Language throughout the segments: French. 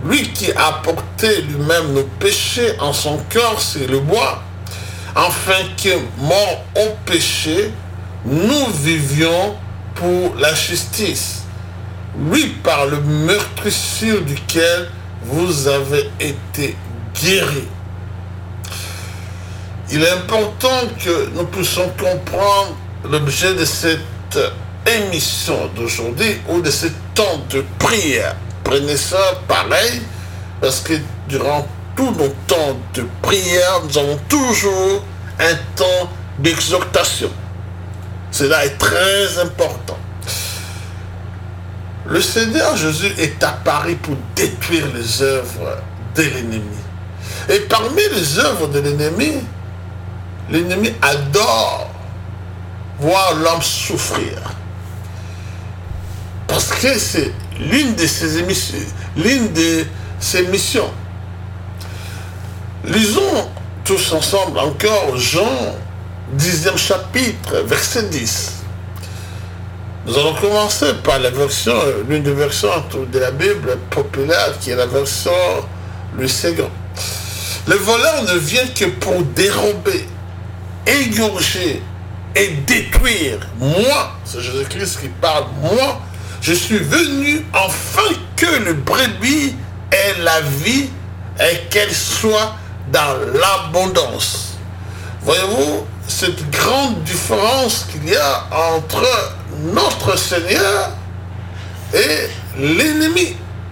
lui qui a porté lui-même nos péchés en son corps sur le bois, afin que, mort au péché, nous vivions pour la justice. Lui par le meurtrissure duquel vous avez été guéris. Il est important que nous puissions comprendre l'objet de cette émission d'aujourd'hui ou de ce temps de prière. Prenez ça pareil, parce que durant tous nos temps de prière, nous avons toujours un temps d'exhortation. Cela est très important. Le Seigneur Jésus est apparu pour détruire les œuvres de l'ennemi. Et parmi les œuvres de l'ennemi adore voir l'homme souffrir. Parce que c'est l'une de ses missions. Lisons tous ensemble encore Jean, 10e chapitre, verset 10. Nous allons commencer par la version, l'une des versions de la Bible populaire, qui est la version Louis II. Le voleur ne vient que pour dérober, égorger et détruire. Moi, c'est Jésus-Christ qui parle, moi, je suis venu afin que le brebis ait la vie et qu'elle soit dans l'abondance. Voyez-vous cette grande différence qu'il y a entre notre Seigneur et l'ennemi.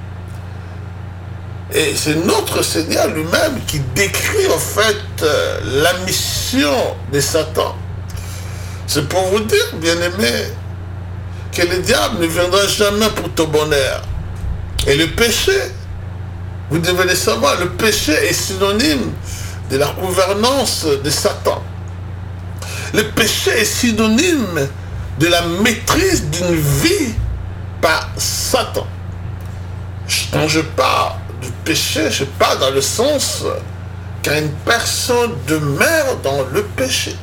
Et c'est notre Seigneur lui-même qui décrit en fait la mission de Satan. C'est pour vous dire, bien-aimés, que le diable ne viendra jamais pour ton bonheur. Et le péché, vous devez le savoir, le péché est synonyme de la gouvernance de Satan. Le péché est synonyme de la maîtrise d'une vie par Satan. Quand je parle du péché, je parle dans le sens quand une personne demeure dans le péché.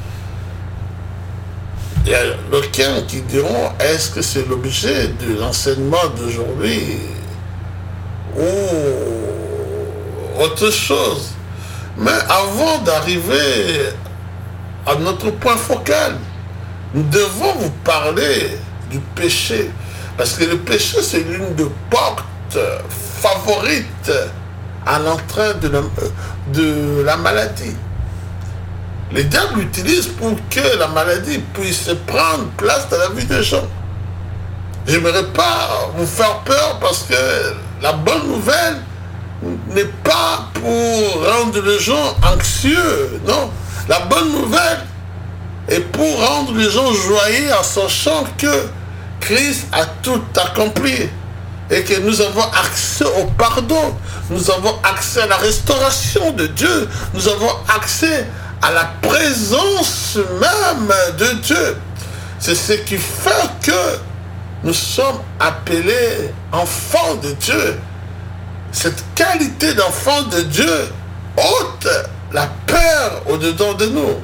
Il y a d'aucuns qui diront, est-ce que c'est l'objet de l'enseignement d'aujourd'hui ou autre chose? Mais avant d'arriver à notre point focal, nous devons vous parler du péché. Parce que le péché, c'est l'une des portes favorites à l'entrée de la maladie. Le diable l'utilise pour que la maladie puisse prendre place dans la vie des gens. Je n'aimerais pas vous faire peur parce que la bonne nouvelle n'est pas pour rendre les gens anxieux, non. La bonne nouvelle est pour rendre les gens joyeux en sachant que Christ a tout accompli et que nous avons accès au pardon, nous avons accès à la restauration de Dieu, nous avons accès à la présence même de Dieu. C'est ce qui fait que nous sommes appelés enfants de Dieu. Cette qualité d'enfant de Dieu ôte la peur au-dedans de nous.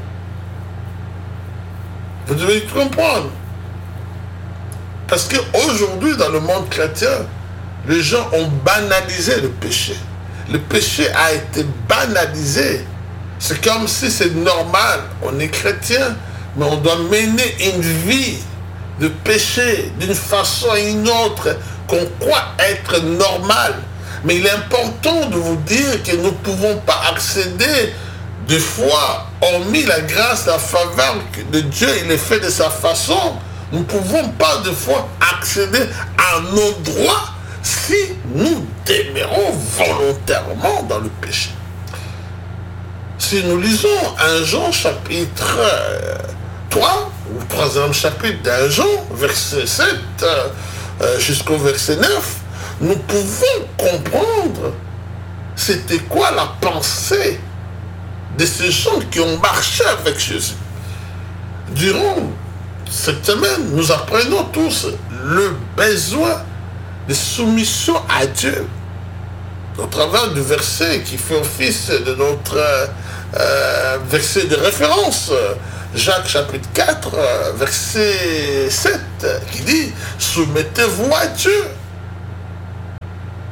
Vous devez comprendre. Parce qu'aujourd'hui, dans le monde chrétien, les gens ont banalisé le péché. Le péché a été banalisé. C'est comme si c'est normal. On est chrétien, mais on doit mener une vie de péché d'une façon ou une autre qu'on croit être normale. Mais il est important de vous dire que nous ne pouvons pas accéder des fois, hormis la grâce, la faveur de Dieu, il est fait de sa façon. Nous ne pouvons pas des fois accéder à nos droits si nous demeurons volontairement dans le péché. Si nous lisons 1 Jean chapitre 3, ou 3e chapitre d'1 Jean, verset 7 jusqu'au verset 9, nous pouvons comprendre c'était quoi la pensée de ces gens qui ont marché avec Jésus. Durant cette semaine, nous apprenons tous le besoin de soumission à Dieu au travers du verset qui fait office de notre verset de référence, Jacques chapitre 4, verset 7, qui dit « Soumettez-vous à Dieu ».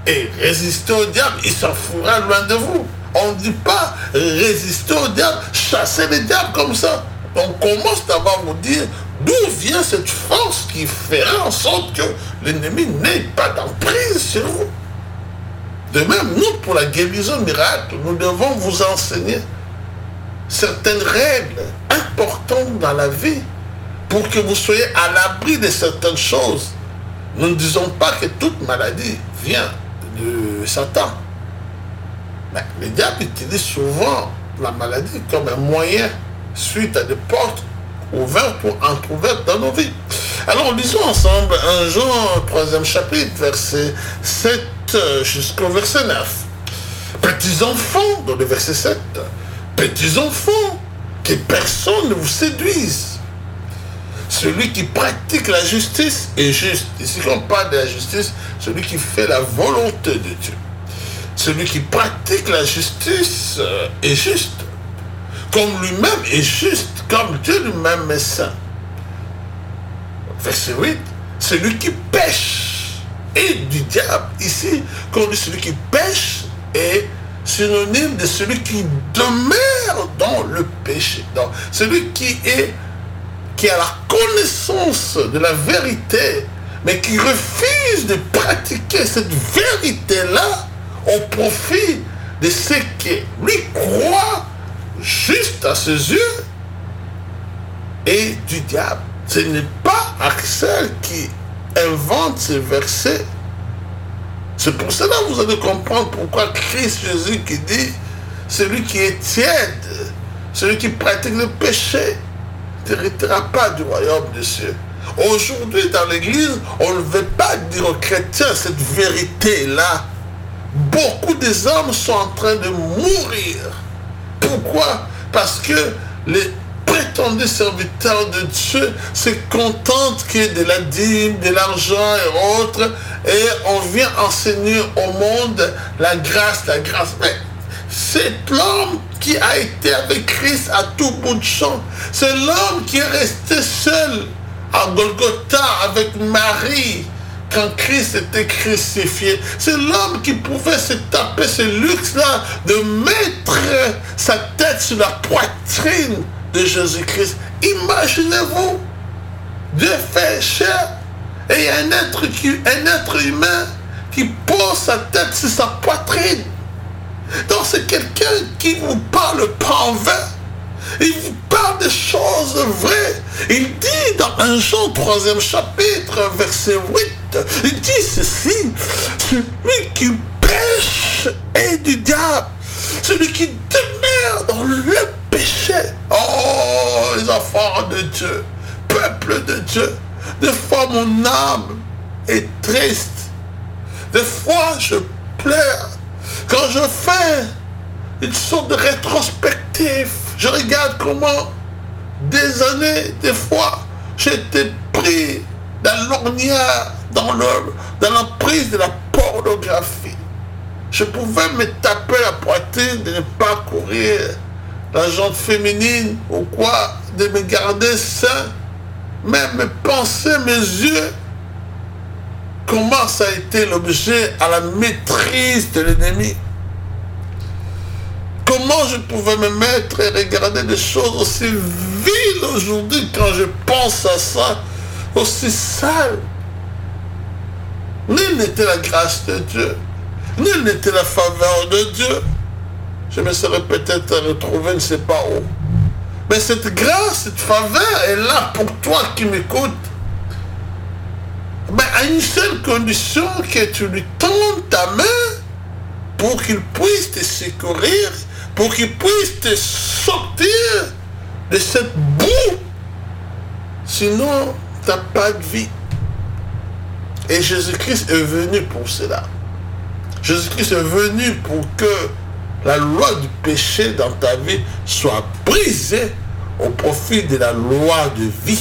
Et résister au diable, il s'enfuira loin de vous. On ne dit pas résister au diable, chasser les diables comme ça. On commence d'abord à vous dire d'où vient cette force qui fera en sorte que l'ennemi n'ait pas d'emprise sur vous. De même, nous, pour la guérison miracle, nous devons vous enseigner certaines règles importantes dans la vie pour que vous soyez à l'abri de certaines choses. Nous ne disons pas que toute maladie vient de Satan. Mais le diable utilise souvent la maladie comme un moyen suite à des portes ouvertes ou entrouvertes dans nos vies. Alors lisons ensemble 1 Jean 3e chapitre, verset 7 jusqu'au verset 9. Petits enfants, dans le verset 7, petits enfants, que personne ne vous séduise. Celui qui pratique la justice est juste. Ici, quand on parle de la justice, celui qui fait la volonté de Dieu. Celui qui pratique la justice est juste. Comme lui-même est juste, comme Dieu lui-même est saint. Verset 8. Celui qui pêche est du diable. Ici, quand on dit celui qui pêche est synonyme de celui qui demeure dans le péché. Donc, celui qui a la connaissance de la vérité, mais qui refuse de pratiquer cette vérité-là au profit de ce que lui croit juste à ses yeux et du diable. Ce n'est pas Axel qui invente ces versets. C'est pour cela que vous allez comprendre pourquoi Christ Jésus qui dit celui qui est tiède, celui qui pratique le péché, n'héritera pas du royaume des cieux. Aujourd'hui, dans l'église, on ne veut pas dire aux chrétiens cette vérité-là. Beaucoup des hommes sont en train de mourir. Pourquoi? Parce que les prétendus serviteurs de Dieu se contentent que de la dîme, de l'argent et autres, et on vient enseigner au monde la grâce. Mais c'est l'homme qui a été avec Christ à tout bout de champ. C'est l'homme qui est resté seul à Golgotha avec Marie quand Christ était crucifié. C'est l'homme qui pouvait se taper ce luxe-là de mettre sa tête sur la poitrine de Jésus-Christ. Imaginez-vous, Dieu fait chair et un être humain qui pose sa tête sur sa poitrine. Donc c'est quelqu'un qui vous parle pas en vain. Il vous parle des choses vraies. Il dit dans 1 Jean 3e chapitre, verset 8, il dit ceci: celui qui pêche est du diable, celui qui demeure dans le péché. Oh, les enfants de Dieu, peuple de Dieu, des fois mon âme est triste, des fois je pleure. Quand je fais une sorte de rétrospective, je regarde comment des années, des fois, j'étais pris dans l'ornière, dans l'emprise de la pornographie. Je pouvais me taper la poitrine de ne pas courir la jante féminine ou quoi, de me garder sain, même mes pensées, mes yeux. Comment ça a été l'objet à la maîtrise de l'ennemi? Comment je pouvais me mettre et regarder des choses aussi viles aujourd'hui quand je pense à ça, aussi sales? Nulle n'était la grâce de Dieu, nulle n'était la faveur de Dieu. Je me serais peut-être retrouvé, je ne sais pas où. Mais cette grâce, cette faveur est là pour toi qui m'écoutes. Mais à une seule condition, que tu lui tendes ta main pour qu'il puisse te secourir, pour qu'il puisse te sortir de cette boue. Sinon, tu n'as pas de vie. Et Jésus-Christ est venu pour cela. Jésus-Christ est venu pour que la loi du péché dans ta vie soit brisée au profit de la loi de vie.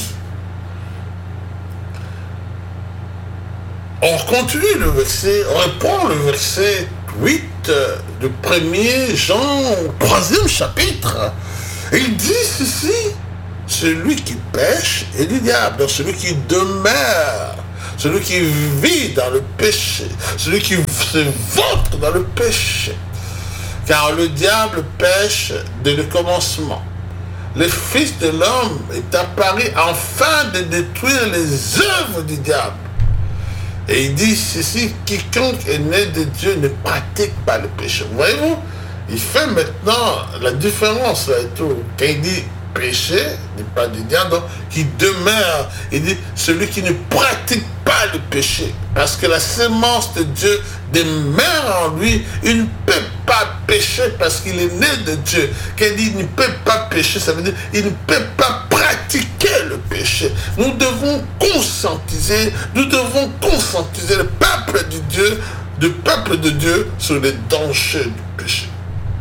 On continue le verset, on reprend le verset 8 du 1er Jean, 3e chapitre. Il dit ceci: celui qui pêche est du diable, celui qui demeure celui qui vit dans le péché, celui qui se vautre dans le péché. Car le diable pêche dès le commencement. Le Fils de l'homme est apparu afin de détruire les œuvres du diable. Et il dit ceci, quiconque est né de Dieu ne pratique pas le péché. Voyez-vous, il fait maintenant la différence là et tout. Quand il dit péché, il n'est pas du diable, donc qui demeure. Il dit celui qui ne pratique pas le péché. Parce que la sémence de Dieu demeure en lui. Il ne peut pas pécher parce qu'il est né de Dieu. Quand il dit il ne peut pas pécher, ça veut dire il ne peut pas pratiquer le péché. Nous devons conscientiser le peuple de Dieu sur les dangers du péché.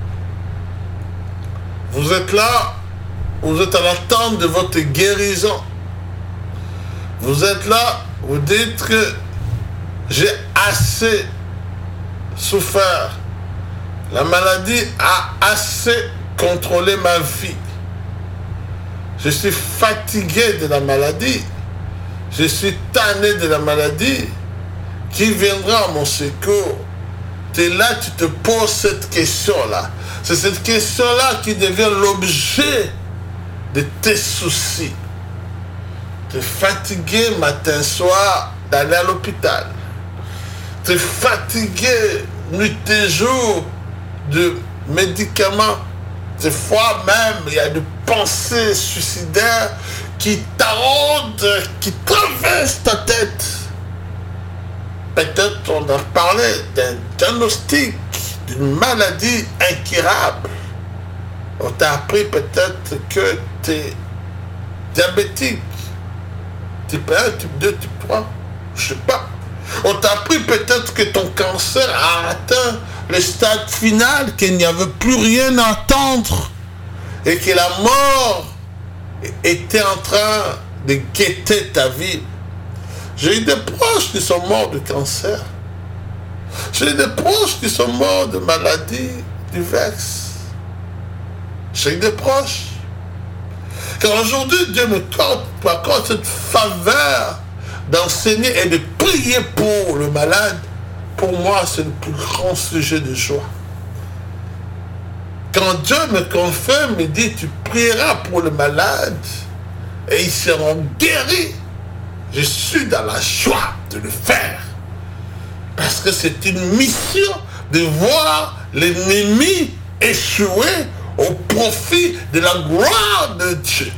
Vous êtes là, vous êtes à l'attente de votre guérison. Vous êtes là, vous dites que j'ai assez souffert. La maladie a assez contrôlé ma vie. Je suis fatigué de la maladie. Je suis tanné de la maladie. Qui viendra à mon secours? Tu es là, tu te poses cette question-là. C'est cette question-là qui devient l'objet de tes soucis. Tu es fatigué matin, soir d'aller à l'hôpital. Tu es fatigué nuit et jour de médicaments. Des fois même, il y a des pensées suicidaires qui taraudent, qui traversent ta tête. Peut-être on a parlé d'un diagnostic, d'une maladie incurable. On t'a appris peut-être que tu es diabétique. Type 1, type 2, type 3, je ne sais pas. On t'a appris peut-être que ton cancer a atteint le stade final, qu'il n'y avait plus rien à attendre et que la mort était en train de guetter ta vie. J'ai eu des proches qui sont morts de cancer. J'ai eu des proches qui sont morts de maladies diverses. J'ai eu des proches. Car aujourd'hui, Dieu me accorde cette faveur d'enseigner et de prier pour le malade. Pour moi, c'est le plus grand sujet de joie. Quand Dieu me confirme, il dit, tu prieras pour le malade et ils seront guéris. Je suis dans la joie de le faire. Parce que c'est une mission de voir l'ennemi échouer au profit de la gloire de Dieu.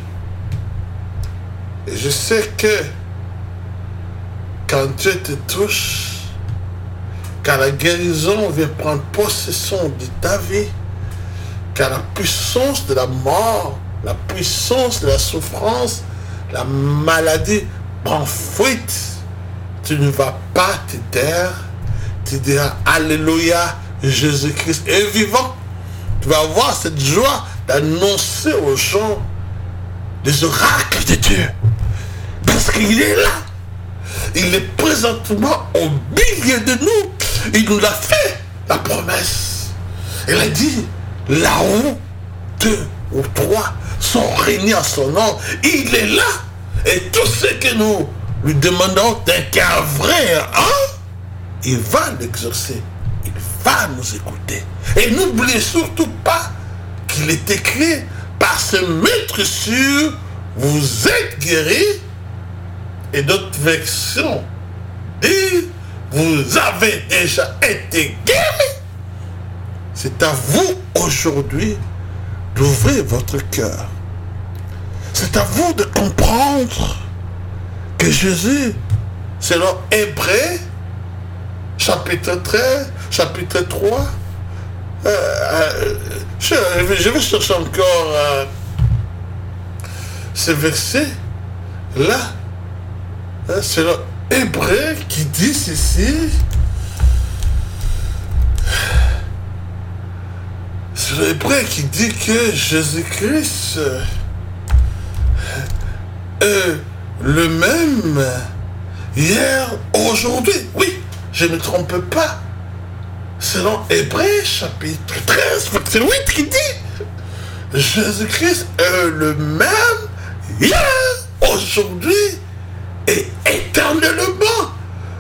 Et je sais que quand Dieu te touche, quand la guérison vient prendre possession de ta vie, quand la puissance de la mort, la puissance de la souffrance, la maladie prend fuite, tu ne vas pas te taire, tu diras Alléluia, Jésus-Christ est vivant. Tu vas avoir cette joie d'annoncer aux gens les oracles de Dieu. Parce qu'il est là. Il est présentement au milieu de nous. Il nous a fait la promesse. Il a dit, là où 2 ou 3 sont réunis à son nom, il est là. Et tout ce que nous lui demandons d'un cœur vrai, il va l'exaucer. Il va nous écouter. Et n'oubliez surtout pas qu'il est écrit par ce maître sûr, vous êtes guéris. Et d'autres versions disent, vous avez déjà été guéris. C'est à vous aujourd'hui d'ouvrir votre cœur. C'est à vous de comprendre que Jésus, selon Hébreux, chapitre 13, chapitre 3, je vais chercher encore ce verset-là. C'est le Hébreu qui dit ceci. C'est le Hébreu qui dit que Jésus-Christ est le même hier, aujourd'hui. Oui, je ne me trompe pas. Selon Hébreux chapitre 13, verset 8 qui dit Jésus-Christ est le même hier, aujourd'hui et éternellement.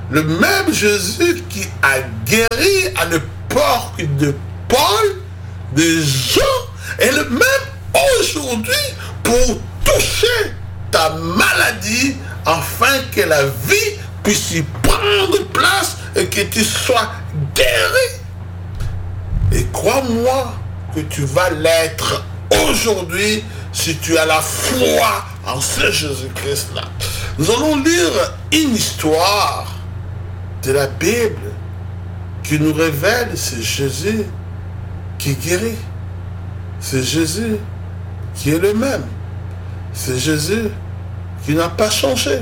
le même Jésus qui a guéri à l'époque de Paul, de Jean, est le même aujourd'hui pour toucher ta maladie afin que la vie puisse y prendre place et que tu sois guéri. Et crois-moi que tu vas l'être aujourd'hui si tu as la foi en ce Jésus-Christ-là. Nous allons lire une histoire de la Bible qui nous révèle c'est Jésus qui guérit. C'est Jésus qui est le même. C'est Jésus qui n'a pas changé.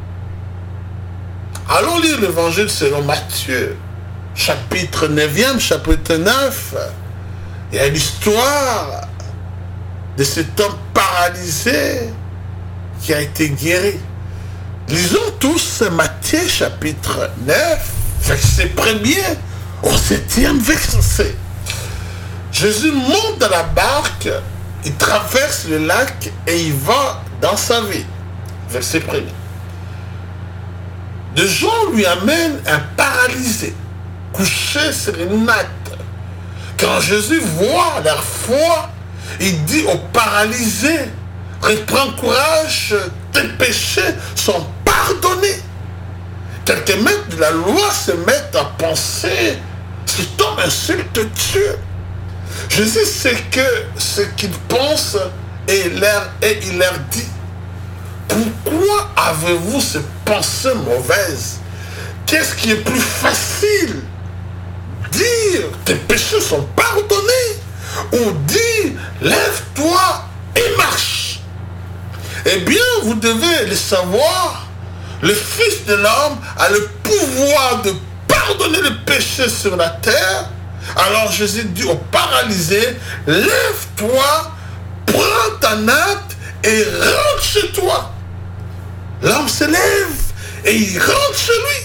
Allons lire l'évangile selon Matthieu, chapitre 9e, chapitre 9. Il y a l'histoire de cet homme paralysé qui a été guéri. Lisons tous Matthieu chapitre 9, verset 1er au 7e verset. Jésus monte dans la barque, il traverse le lac et il va dans sa ville. Verset 1er. Des gens lui amènent un paralysé, couché sur une natte. Quand Jésus voit leur foi, il dit au paralysé, reprends courage, tes péchés sont pardonnés. Quelques maîtres de la loi se mettent à penser, cet homme insulte Dieu. Jésus sait ce qu'ils pensent et il leur dit, pourquoi avez-vous ces pensées mauvaises? Qu'est-ce qui est plus facile? Dire tes péchés sont pardonnés ou dire lève-toi et marche? Eh bien, vous devez le savoir, le Fils de l'homme a le pouvoir de pardonner les péchés sur la terre. Alors Jésus dit au paralysé, lève-toi, prends ta natte et rentre chez toi. L'homme se lève et il rentre chez lui.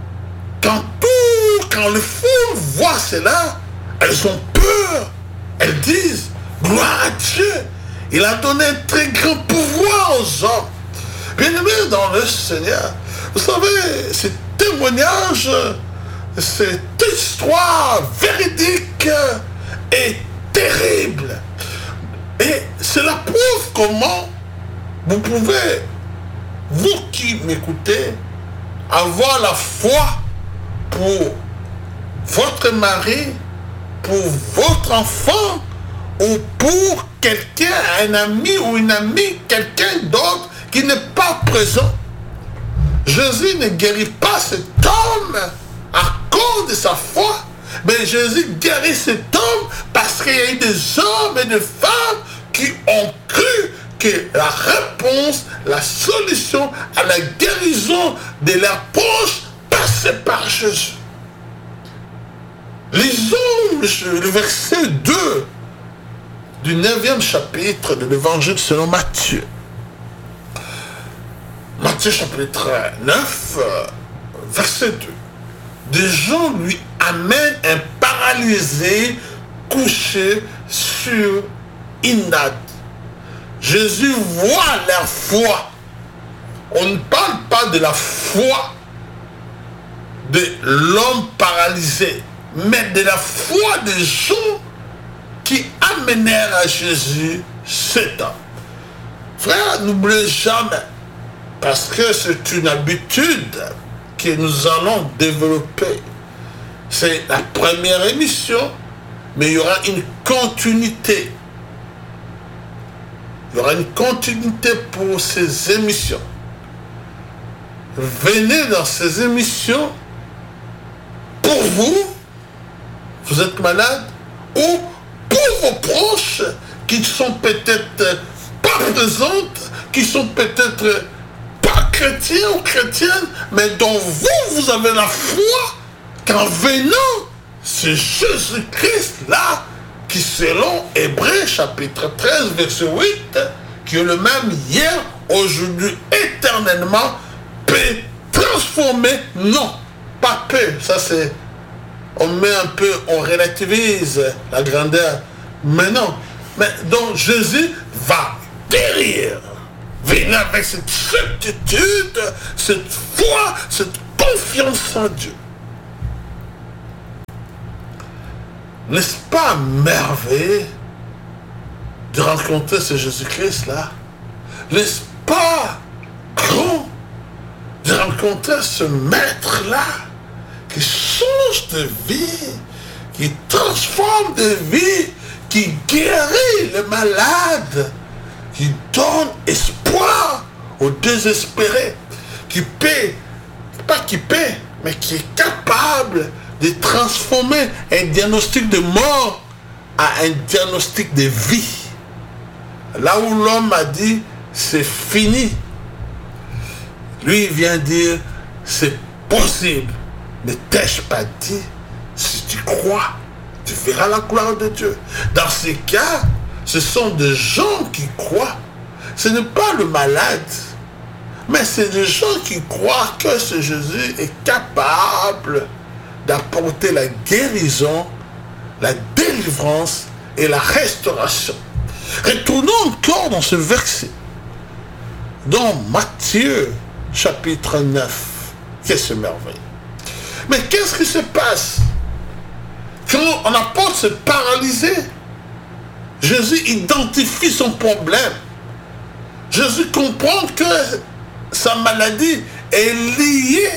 Quand les foules voient cela, elles ont peur. Elles disent, gloire à Dieu, il a donné un très grand pouvoir aux hommes. Bien-aimés dans le Seigneur, vous savez, ce témoignage, cette histoire véridique est terrible. Et cela prouve comment vous pouvez, vous qui m'écoutez, avoir la foi pour votre mari, pour votre enfant, ou pour quelqu'un, un ami ou une amie, quelqu'un d'autre qui n'est pas présent. Jésus ne guérit pas cet homme à cause de sa foi, mais Jésus guérit cet homme parce qu'il y a eu des hommes et des femmes qui ont cru que la réponse, la solution à la guérison de leurs proches passait par Jésus. Lisons le verset 2 du 9e chapitre de l'évangile selon Matthieu. Matthieu chapitre 9, verset 2. Des gens lui amènent un paralysé couché sur une natte. Jésus voit leur foi. On ne parle pas de la foi de l'homme paralysé, mais de la foi des gens qui amenèrent à Jésus cet homme. Frère, n'oubliez jamais, parce que c'est une habitude que nous allons développer. C'est la première émission, mais il y aura une continuité. Il y aura une continuité pour ces émissions. Venez dans ces émissions pour vous, vous êtes malade, ou pour vos proches qui ne sont peut-être pas présentes, qui sont peut-être pas chrétiens ou chrétiennes, mais dont vous avez la foi qu'en venant, c'est Jésus-Christ là, qui selon Hébreux chapitre 13, verset 8, qui est le même hier, aujourd'hui, éternellement, peut transformer, non, pas peut, ça c'est, on met un peu, on relativise la grandeur, mais non, mais donc Jésus va guérir, venir avec cette certitude, cette foi, cette confiance en Dieu. N'est-ce pas merveilleux de rencontrer ce Jésus-Christ-là? N'est-ce pas grand de rencontrer ce maître-là qui change de vie, qui transforme de vie, qui guérit les malades, qui donne espoir aux désespérés, qui paie, pas qui paie, mais qui est capable de transformer un diagnostic de mort à un diagnostic de vie. Là où l'homme a dit, c'est fini. Lui, il vient dire, c'est possible. Ne t'ai-je pas dit, si tu crois, tu verras la gloire de Dieu. Dans ces cas, ce sont des gens qui croient. Ce n'est pas le malade, mais c'est des gens qui croient que ce Jésus est capable d'apporter la guérison, la délivrance et la restauration. Retournons encore dans ce verset, dans Matthieu chapitre 9. Qu'est-ce merveille. Mais qu'est-ce qui se passe quand on apporte ce paralysé? Jésus identifie son problème. Jésus comprend que sa maladie est liée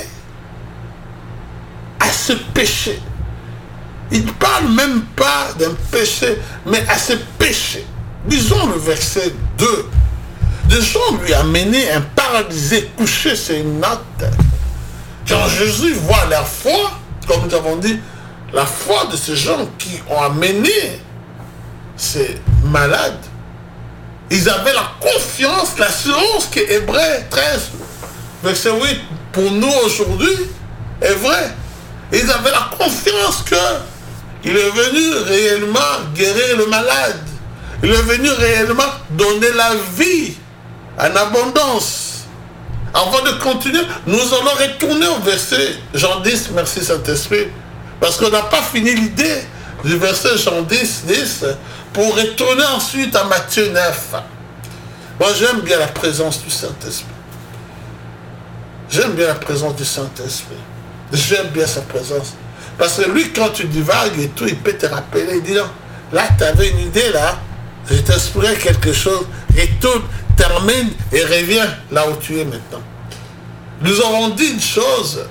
à ce péché. Il ne parle même pas d'un péché, mais à ce péché. Disons le verset 2. Des gens lui amenaient un paralysé couché sur une natte. Quand Jésus voit leur foi, comme nous avons dit, la foi de ces gens qui ont amené ces malades, ils avaient la confiance, l'assurance que Hébreux 13, verset 8, pour nous aujourd'hui, est vrai. Ils avaient la confiance qu'il est venu réellement guérir le malade. Il est venu réellement donner la vie en abondance. Avant de continuer, nous allons retourner au verset Jean 10, merci Saint-Esprit, parce qu'on n'a pas fini l'idée du verset Jean 10, 10, pour retourner ensuite à Matthieu 9. Moi, j'aime bien la présence du Saint-Esprit. J'aime bien la présence du Saint-Esprit. J'aime bien sa présence. Parce que lui, quand tu divagues et tout, il peut te rappeler. Il dit non, là, tu avais une idée, là. Je t'inspirais quelque chose. Et tout termine et revient là où tu es maintenant. Nous avons dit une chose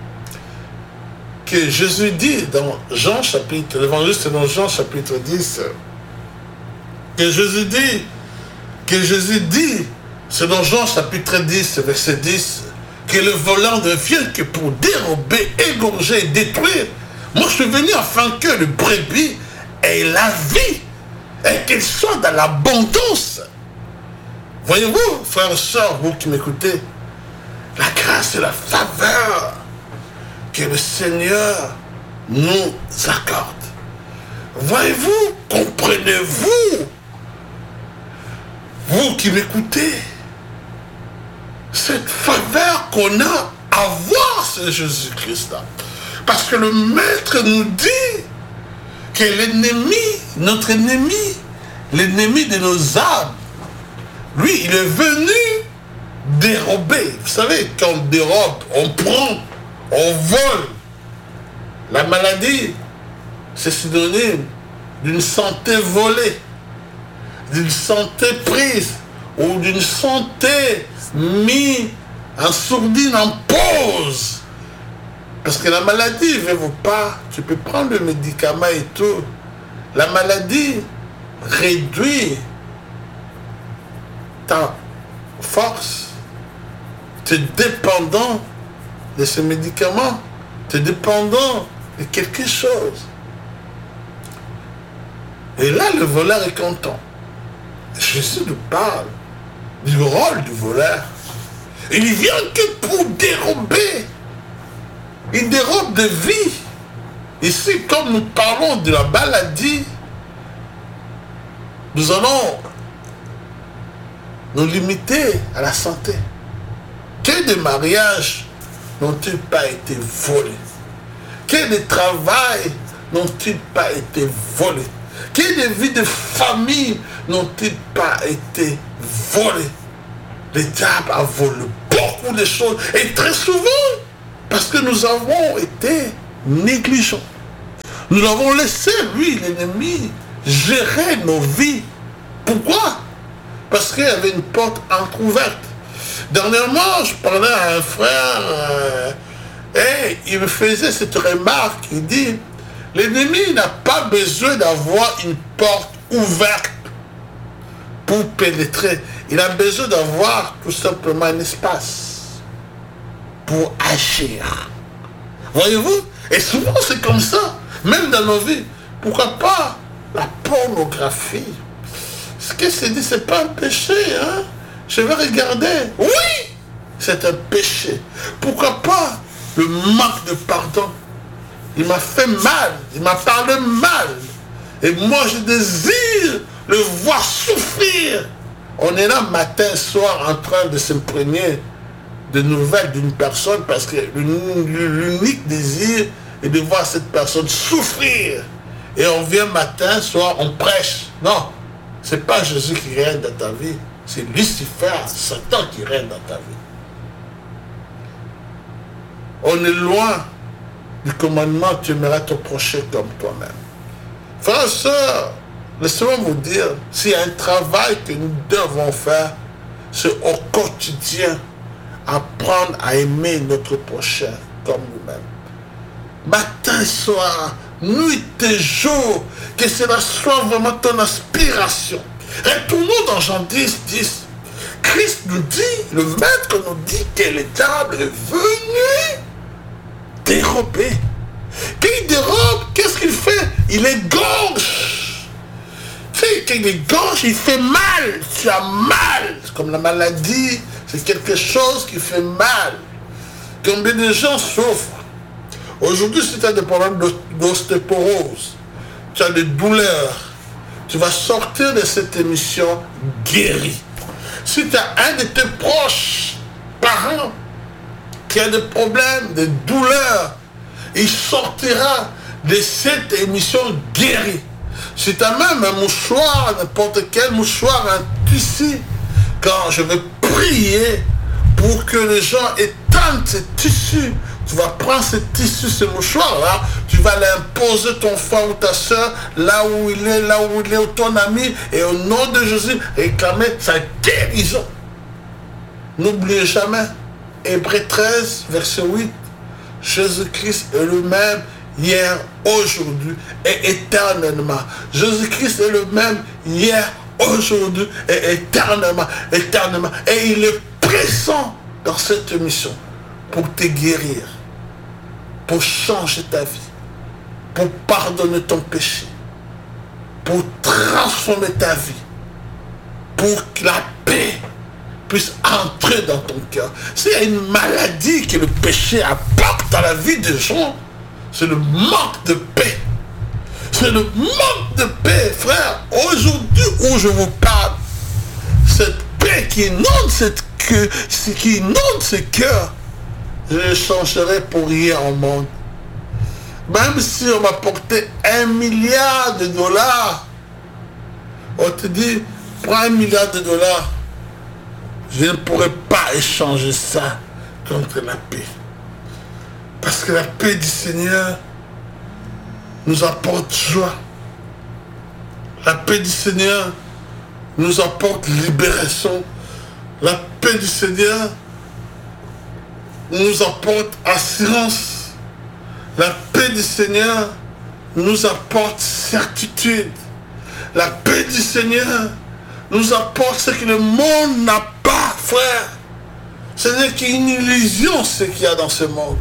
que Jésus dit dans Jean chapitre, l'évangile c'est dans Jean chapitre 10, que Jésus dit, c'est dans Jean chapitre 10, verset 10, que le volant ne vient que pour dérober, égorger et détruire. Moi, je suis venu afin que le brebis ait la vie et qu'il soit dans l'abondance. Voyez-vous, frères et sœurs, vous qui m'écoutez, la grâce et la faveur que le Seigneur nous accorde. Voyez-vous, comprenez-vous, vous qui m'écoutez, cette faveur qu'on a à voir ce Jésus-Christ-là. Parce que le Maître nous dit que l'ennemi, notre ennemi, l'ennemi de nos âmes, lui, il est venu dérober. Vous savez, quand on dérobe, on prend, on vole. La maladie, c'est synonyme d'une santé volée, d'une santé prise, ou d'une santé mise en sourdine, en pause. Parce que la maladie ne veut pas, tu peux prendre le médicament et tout. La maladie réduit ta force. Tu es dépendant de ce médicament. Tu es dépendant de quelque chose. Et là, le voleur est content. Jésus nous parle du rôle du voleur. Il vient que pour dérober. Il dérobe de vie. Ici, comme nous parlons de la maladie, nous allons nous limiter à la santé. Que de mariages n'ont-ils pas été volés? Que de travail n'ont-ils pas été volés? Que de vies de famille n'ont-ils pas été volés? Le diable a volé beaucoup de choses. Et très souvent, Parce que nous avons été négligents. Nous l'avons laissé, lui, l'ennemi, gérer nos vies. Pourquoi? Parce qu'il y avait une porte entrouverte. Dernièrement, je parlais à un frère et il me faisait cette remarque. Il dit, l'ennemi n'a pas besoin d'avoir une porte ouverte pour pénétrer. Il a besoin d'avoir tout simplement un espace pour agir. Voyez-vous? Et souvent c'est comme ça, même dans nos vies. Pourquoi pas la pornographie? Ce que c'est dit, c'est pas un péché, hein? Je vais regarder. Oui, c'est un péché. Pourquoi pas le manque de pardon? Il m'a fait mal, il m'a parlé mal. Et moi je désire le voir souffrir. On est là matin, soir en train de s'imprégner de nouvelles d'une personne parce que l'unique désir est de voir cette personne souffrir. Et on vient matin, soir, on prêche. Non, c'est pas Jésus qui règne dans ta vie, c'est Lucifer, Satan qui règne dans ta vie. On est loin du commandement, tu aimeras ton prochain comme toi-même. Frères et sœurs, laissez-moi vous dire, s'il y a un travail que nous devons faire, c'est au quotidien apprendre à aimer notre prochain comme nous-mêmes. Matin, soir, nuit et jour, que cela soit vraiment ton aspiration. Retournons dans Jean 10, 10. Christ nous dit, le maître nous dit que le diable est venu dérober. Quand il dérobe, qu'est-ce qu'il fait? Il égorge. Tu sais, quand il égorge, il fait mal. Tu as mal. C'est comme la maladie. C'est quelque chose qui fait mal. Combien de gens souffrent? Aujourd'hui, si tu as des problèmes d'ostéoporose, tu as des douleurs, tu vas sortir de cette émission guéri. Si tu as un de tes proches, parents, qui a des problèmes, des douleurs, il sortira de cette émission guéri. Si tu as même un mouchoir, n'importe quel mouchoir, un tissu, quand je vais prier pour que les gens éteignent ce tissu, tu vas prendre ce tissu, ce mouchoir-là, tu vas l'imposer ton frère ou ta soeur, là où il est, ou ton ami, et au nom de Jésus, réclamer sa guérison. N'oubliez jamais, Hébreux 13, verset 8, Jésus-Christ est le même hier, aujourd'hui et éternellement. Jésus-Christ est le même hier, aujourd'hui et éternellement, éternellement. Et il est présent dans cette mission pour te guérir, pour changer ta vie, pour pardonner ton péché, pour transformer ta vie, pour que la paix puisse entrer dans ton cœur. S'il y a une maladie que le péché apporte dans la vie des gens, c'est le manque de paix. C'est le manque de paix, frère. Aujourd'hui où je vous parle, cette paix qui inonde ce cœur, je le changerai pour rien au monde. Même si on m'apportait 1 milliard de dollars, on te dit, prends 1 milliard de dollars, je ne pourrais pas échanger ça contre la paix. Parce que la paix du Seigneur nous apporte joie. La paix du Seigneur nous apporte libération. La paix du Seigneur nous apporte assurance. La paix du Seigneur nous apporte certitude. La paix du Seigneur nous apporte ce que le monde n'a pas, frère. Ce n'est qu'une illusion ce qu'il y a dans ce monde.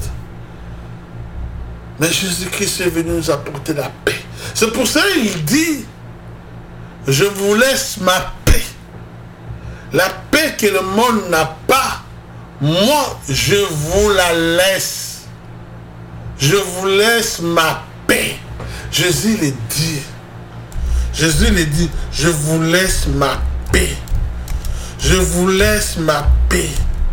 Mais Jésus-Christ est venu nous apporter la paix. C'est pour ça qu'il dit, je vous laisse ma paix. La paix que le monde n'a pas, moi je vous la laisse. Je vous laisse ma paix. Jésus le dit. Jésus le dit, je vous laisse ma paix. Je vous laisse ma paix.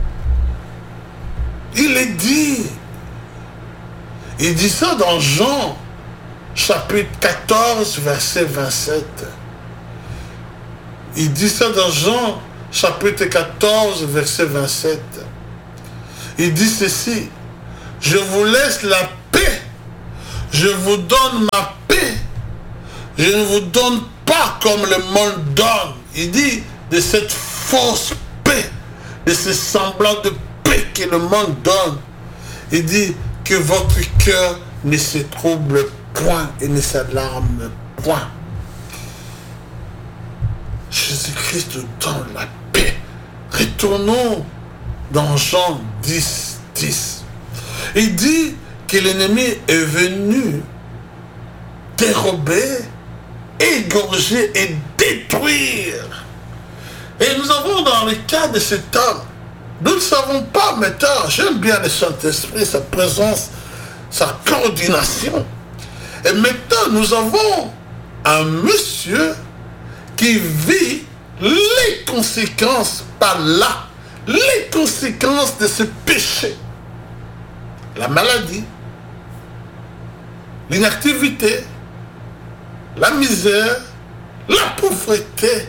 Il le dit. Il dit ça dans Jean, chapitre 14, verset 27. Il dit ça dans Jean, chapitre 14, verset 27. Il dit ceci. je vous laisse la paix. Je vous donne ma paix. Je ne vous donne pas comme le monde donne. Il dit de cette fausse paix, de ce semblant de paix que le monde donne. Il dit que votre cœur ne se trouble point et ne s'alarme point. Jésus-Christ nous donne la paix. Retournons dans Jean 10, 10. Il dit que l'ennemi est venu dérober, égorger et détruire. Et nous avons dans le cas de cet homme, nous ne savons pas maintenant, j'aime bien le Saint-Esprit, sa présence, sa coordination. Et maintenant, nous avons un monsieur qui vit les conséquences par là, les conséquences de ce péché. La maladie, l'inactivité, la misère, la pauvreté.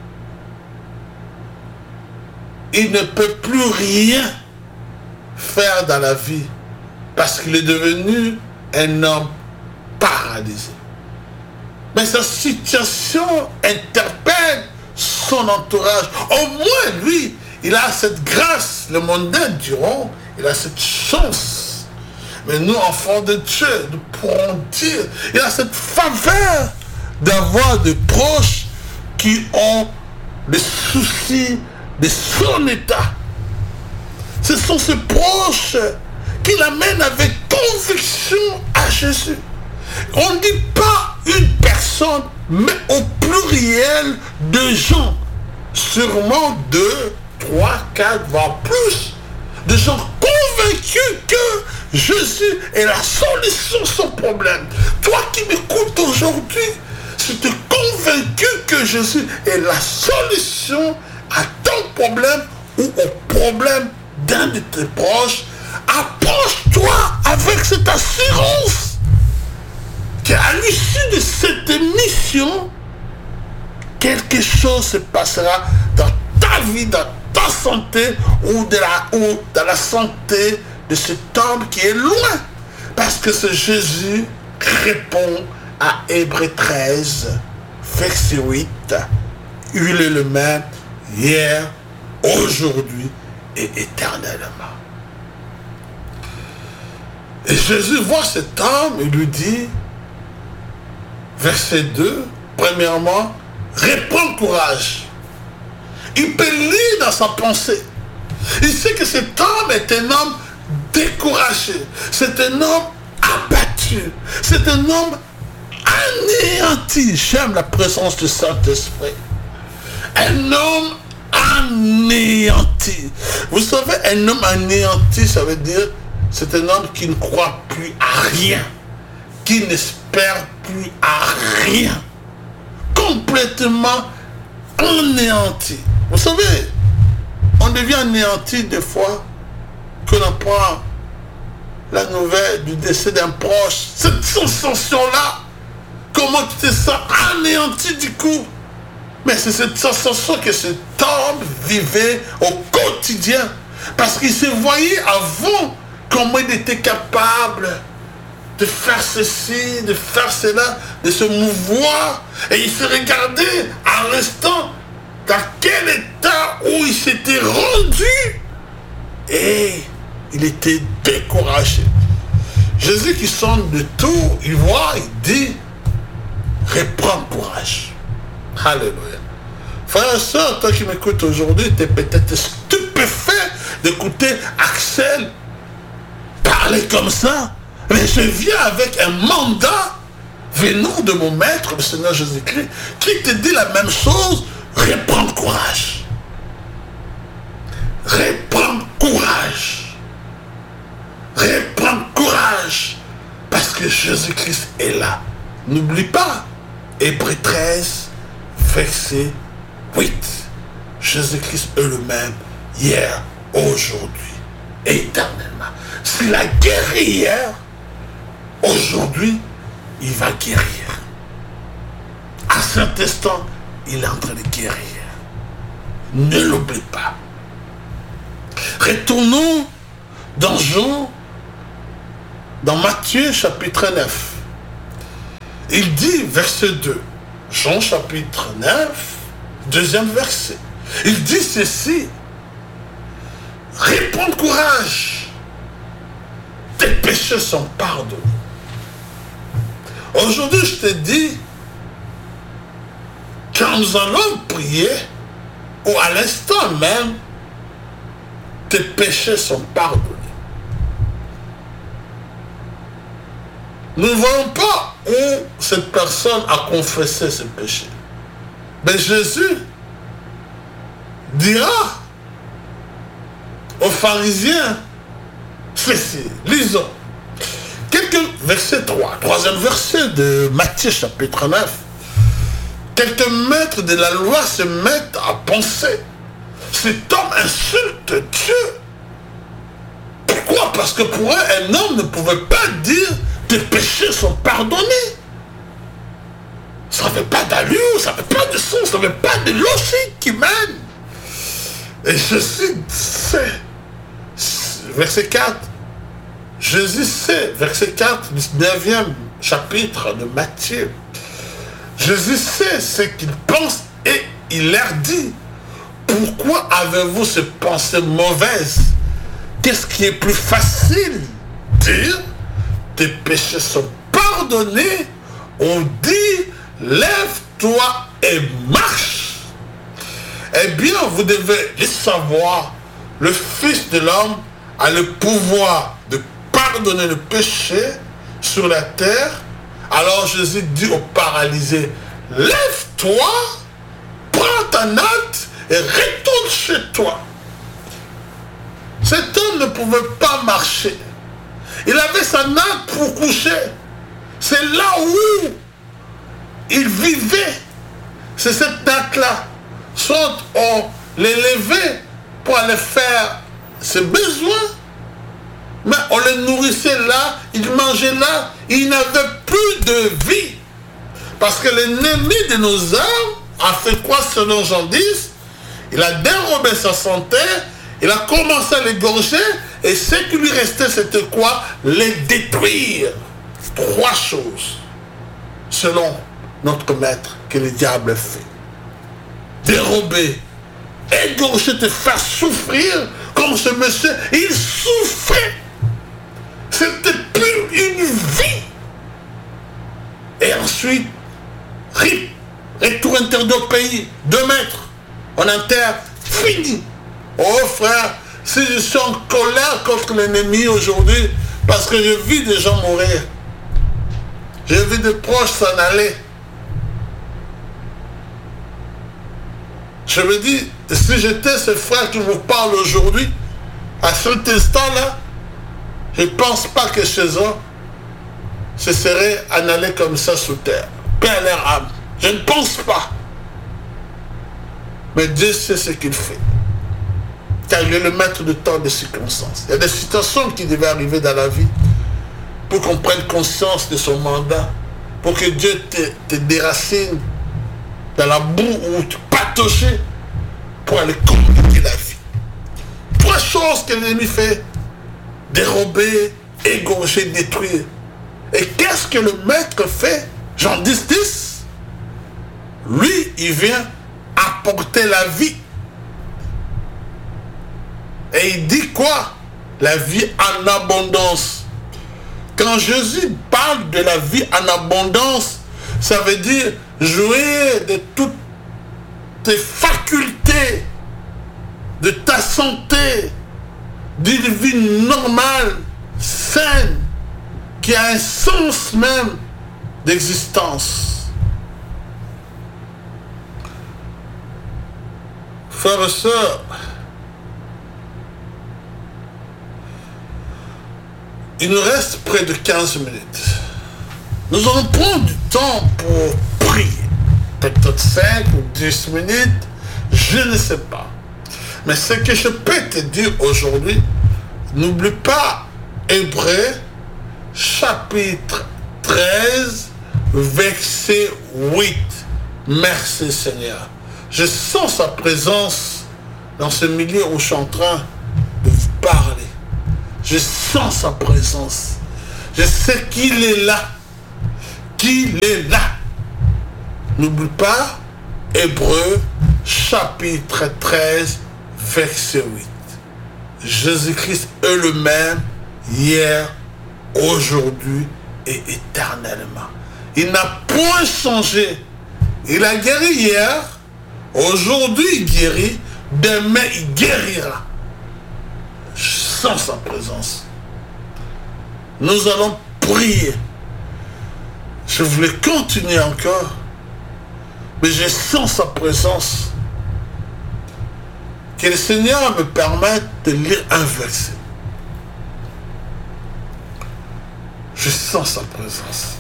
Il ne peut plus rien faire dans la vie parce qu'il est devenu un homme paralysé. Mais sa situation interpelle son entourage. Au moins, lui, il a cette grâce. Le mondain diront, il a cette chance. Mais nous, enfants de Dieu, nous pourrons dire, il a cette faveur d'avoir des proches qui ont des soucis de son état. Ce sont ces proches qui l'amènent avec conviction à Jésus. On ne dit pas une personne, mais au pluriel de gens. Sûrement 2, 3, 4, voire plus. De gens convaincus que Jésus est la solution à son problème. Toi qui m'écoutes aujourd'hui, si tu es convaincu que Jésus est la solution à ton problème ou au problème d'un de tes proches, approche-toi avec cette assurance qu'à l'issue de cette mission, quelque chose se passera dans ta vie, dans ta santé ou dans la santé de cet homme qui est loin. Parce que ce Jésus répond à Hébreux 13, verset 8, il est le même hier, aujourd'hui et éternellement. Et Jésus voit cet homme et lui dit, verset 2, premièrement, reprends courage. Il peut lire dans sa pensée. Il sait que cet homme est un homme découragé. C'est un homme abattu. C'est un homme anéanti. J'aime la présence du Saint-Esprit. Un homme anéanti. Vous savez, un homme anéanti, ça veut dire, c'est un homme qui ne croit plus à rien, qui n'espère plus à rien, complètement anéanti. Vous savez, on devient anéanti des fois que l'on prend la nouvelle du décès d'un proche. Cette sensation-là, comment tu te sens anéanti du coup? Mais c'est cette sensation que cet homme vivait au quotidien. Parce qu'il se voyait avant comment il était capable de faire ceci, de faire cela, de se mouvoir. Et il se regardait à l'instant dans quel état où il s'était rendu. Et il était découragé. Jésus qui sonne de tout, il voit, il dit, reprends courage. Alléluia. Frère et soeur, toi qui m'écoutes aujourd'hui, tu es peut-être stupéfait d'écouter Axel parler comme ça. Mais je viens avec un mandat venant de mon maître, le Seigneur Jésus-Christ, qui te dit la même chose, reprends courage. Reprends courage. Reprends courage. Parce que Jésus-Christ est là. N'oublie pas, Hébreux 13, verset 8. Jésus-Christ est le même hier, aujourd'hui, éternellement. S'il a guéri hier, aujourd'hui, il va guérir. À cet instant, il est en train de guérir. Ne l'oublie pas. Retournons dans Jean dans Matthieu chapitre 9. Il dit, verset 2, Jean chapitre 9, deuxième verset. Il dit ceci, réponds courage, tes péchés sont pardonnés. Aujourd'hui, je te dis, quand nous allons prier, ou à l'instant même, tes péchés sont pardonnés. Nous ne voyons pas où cette personne a confessé ses péchés. Mais Jésus dira aux pharisiens, ceci, lisons. Quelques versets 3, troisième verset de Matthieu chapitre 9. Quelques maîtres de la loi se mettent à penser, cet homme insulte Dieu. Pourquoi? Parce que pour eux, un homme ne pouvait pas dire tes péchés sont pardonnés. Ça n'avait pas d'allure, ça n'avait pas de sens, ça n'avait pas de logique qui mène. Et Jésus sait, verset 4, Jésus sait, verset 4 du 9e chapitre de Matthieu, Jésus sait ce qu'il pense et il leur dit, pourquoi avez-vous ces pensées mauvaises? Qu'est-ce qui est plus facile? Dire, tes péchés sont pardonnés, on dit, lève-toi et marche. Eh bien, vous devez le savoir, le Fils de l'homme a le pouvoir de pardonner le péché sur la terre. Alors Jésus dit au paralysé, lève-toi, prends ta natte et retourne chez toi. Cet homme ne pouvait pas marcher. Il avait sa natte pour coucher. C'est là où il vivait. C'est cette natte-là. Soit on l'élevait pour aller faire ses besoins, mais on le nourrissait là, il mangeait là, il n'avait plus de vie. Parce que l'ennemi de nos âmes a fait quoi selon Jean 10? Il a dérobé sa santé, il a commencé à l'égorger, et ce qui lui restait c'était quoi? Les détruire. Trois choses, selon notre maître, que le diable fait. Dérober, égorger, te faire souffrir, comme ce monsieur, il souffrait. C'était plus une vie. Et ensuite, retour interdit au pays, 2 mètres, on enterre, fini. Oh frère, si je suis en colère contre l'ennemi aujourd'hui, parce que je vis des gens mourir, je vis des proches s'en aller, je me dis, si j'étais ce frère qui vous parle aujourd'hui, à cet instant-là, je ne pense pas que chez eux, ce serait en aller comme ça sous terre. Paix à leur âme. Je ne pense pas. Mais Dieu sait ce qu'il fait. Car il est le maître de tant de circonstances. Il y a des situations qui devaient arriver dans la vie pour qu'on prenne conscience de son mandat, pour que Dieu te déracine dans la boue où tu patauchais pour aller communiquer la vie. 3 choses que l'ennemi fait: dérober, égorger, détruire. Et qu'est-ce que le maître fait? Jean 10, 10. Lui, il vient apporter la vie. Et il dit quoi? La vie en abondance. Quand Jésus parle de la vie en abondance, ça veut dire jouir de toutes tes facultés, de ta santé, d'une vie normale, saine, qui a un sens même d'existence. Frères et sœurs, il nous reste près de 15 minutes. Nous allons prendre du temps pour prier. Peut-être 5 ou 10 minutes, je ne sais pas. Mais ce que je peux te dire aujourd'hui, n'oublie pas Hébreux, chapitre 13, verset 8. Merci Seigneur. Je sens sa présence dans ce milieu où je suis en train de vous parler. Je sens sa présence. Je sais qu'il est là. Qu'il est là. N'oublie pas, Hébreux, chapitre 13, verset 8. Jésus-Christ est le même, hier, aujourd'hui et éternellement. Il n'a point changé. Il a guéri hier, aujourd'hui il guérit, demain il guérira. Sans sa présence. Nous allons prier. Je voulais continuer encore, mais je sens sa présence. Que le Seigneur me permette de lire un verset. Je sens sa présence.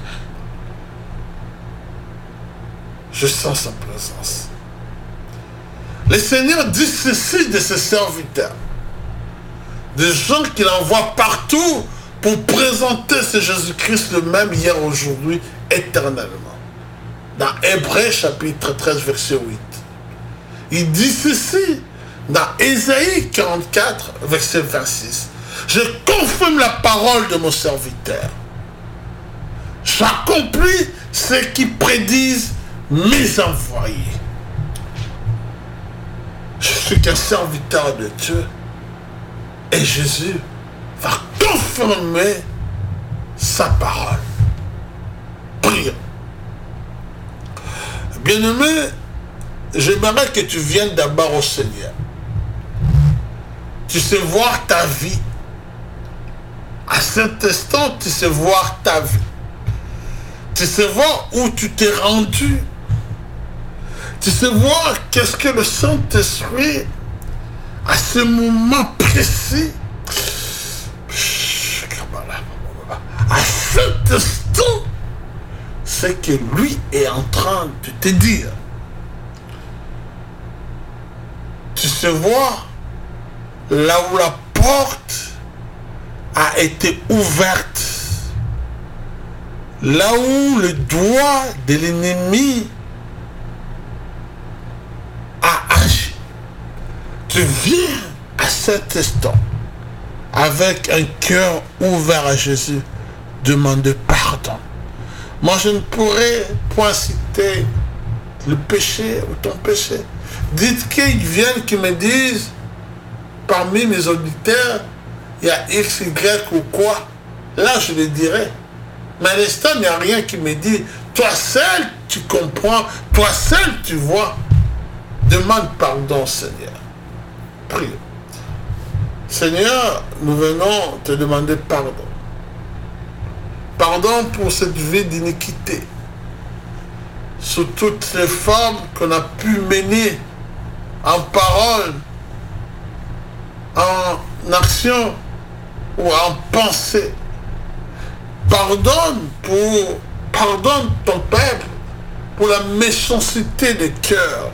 Je sens sa présence. Le Seigneur dit ceci de ses serviteurs. Des gens qu'il envoie partout pour présenter ce Jésus-Christ le même hier, aujourd'hui, éternellement. Dans Hébreux chapitre 13, verset 8. Il dit ceci dans Ésaïe 44, verset 26. Je confirme la parole de mon serviteur. J'accomplis ce qui prédisent mes envoyés. Je suis qu'un serviteur de Dieu. Et Jésus va confirmer sa parole. Prions. Bien-aimé, j'aimerais que tu viennes d'abord au Seigneur. Tu sais voir ta vie. À cet instant, tu sais voir ta vie. Tu sais voir où tu t'es rendu. Tu sais voir qu'est-ce que le Saint-Esprit, à ce moment précis, à cet instant, c'est que lui est en train de te dire. Tu sais voir là où la porte a été ouverte, là où le doigt de l'ennemi a agi. Tu viens à cet instant avec un cœur ouvert à Jésus, demander pardon. Moi, je ne pourrais point citer le péché ou ton péché. Dites qu'ils viennent, qu'ils me disent, parmi mes auditeurs, il y a X, Y ou quoi. Là, je le dirais. Mais à l'instant, il n'y a rien qui me dit, toi seul, tu comprends, toi seul, tu vois. Demande pardon, Seigneur. Prie. Seigneur, nous venons te demander pardon. Pardon pour cette vie d'iniquité. Sous toutes les formes qu'on a pu mener en parole, en action ou en pensée. Pardonne ton peuple pour la méchanceté de cœur,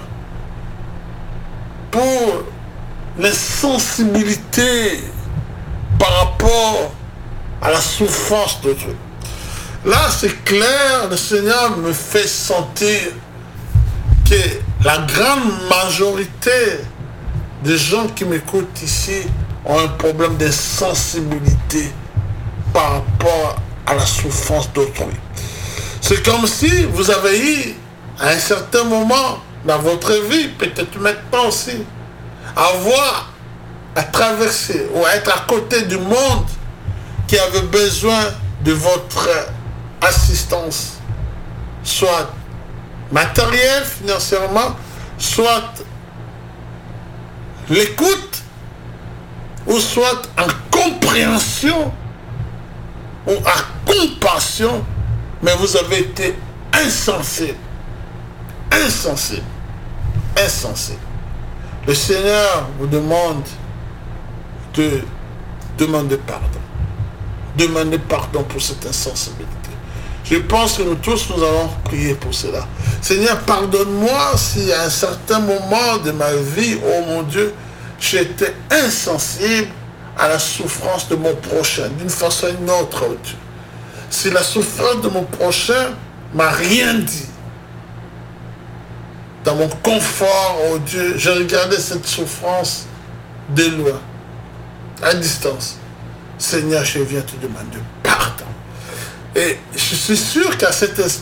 pour l'insensibilité par rapport à la souffrance d'autrui. Là, c'est clair, le Seigneur me fait sentir que la grande majorité des gens qui m'écoutent ici ont un problème d'insensibilité par rapport à la souffrance d'autrui. C'est comme si vous avez eu, à un certain moment dans votre vie, peut-être maintenant aussi, avoir à traverser ou à être à côté du monde qui avait besoin de votre assistance, soit matérielle, financièrement, soit l'écoute, ou soit en compréhension, ou en compassion, mais vous avez été insensible. Insensible. Insensible. Le Seigneur vous demande de demander pardon. Demandez pardon pour cette insensibilité. Je pense que nous tous, nous allons prier pour cela. Seigneur, pardonne-moi si à un certain moment de ma vie, oh mon Dieu, j'étais insensible à la souffrance de mon prochain, d'une façon ou d'une autre, oh Dieu. Si la souffrance de mon prochain m'a rien dit, dans mon confort, oh Dieu, j'ai regardé cette souffrance de loin, à distance. Seigneur, je viens te demander pardon. Et je suis sûr qu'à cet instant,